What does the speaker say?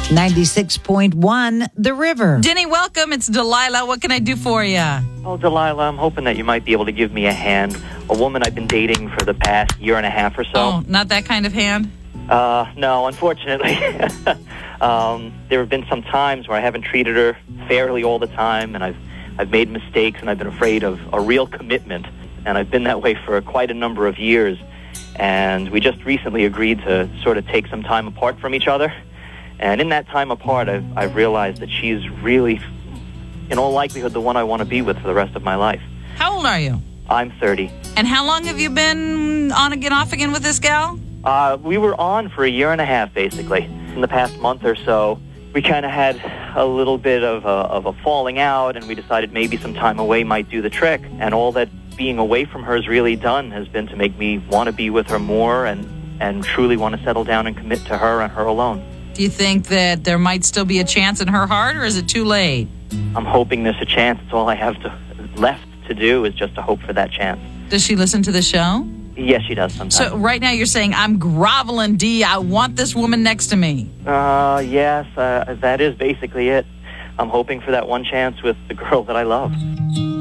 96.1 The River. Denny, welcome. It's Delilah. What can I do for you? Oh, Delilah, I'm hoping that you might be able to give me a hand. A woman I've been dating for the past year and a half or so. Oh, not that kind of hand? No, unfortunately. There have been some times where I haven't treated her fairly all the time, and I've made mistakes, and I've been afraid of a real commitment. And I've been that way for quite a number of years. And we just recently agreed to sort of take some time apart from each other. And in that time apart, I've realized that she's really, in all likelihood, the one I want to be with for the rest of my life. How old are you? I'm 30. And how long have you been on again, off again with this gal? We were on for a year and a half, basically. In the past month or so, we kind of had a little bit of a falling out, and we decided maybe some time away might do the trick. And all that being away from her has really done has been to make me want to be with her more and truly want to settle down and commit to her and her alone. Do you think that there might still be a chance in her heart, or is it too late? I'm hoping there's a chance. It's all I have left to do is just to hope for that chance. Does she listen to the show? Yes, she does sometimes. So right now you're saying, I'm groveling, D. I want this woman next to me. Yes, that is basically it. I'm hoping for that one chance with the girl that I love.